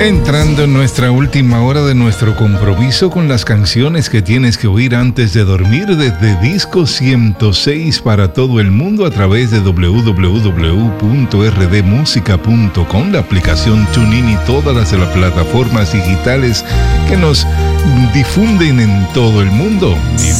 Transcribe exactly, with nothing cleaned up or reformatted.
Entrando en nuestra última hora de nuestro compromiso con las canciones que tienes que oír antes de dormir desde Disco ciento seis para todo el mundo a través de doble u doble u doble u punto r d música punto com, la aplicación TuneIn y todas las, las plataformas digitales que nos difunden en todo el mundo. Y